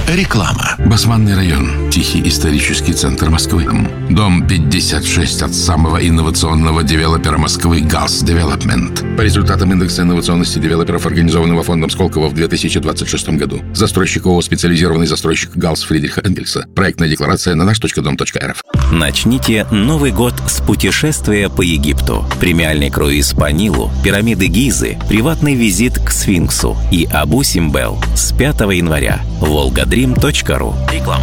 Реклама. Басманный район. Тихий исторический центр Москвы. Дом 56 от самого инновационного девелопера Москвы «Галс Девелопмент». По результатам индекса инновационности девелоперов, организованного фондом Сколково в 2026 году. Застройщик ООО «Специализированный застройщик Галс» Фридриха Энгельса. Проектная декларация на nаш.дом.рф. Начните Новый год с путешествия по Египту. Премиальный круиз по Нилу, пирамиды Гизы, приватный визит к Сфинксу и Абу-Симбел с 5 января. volgadream.ru. Реклама.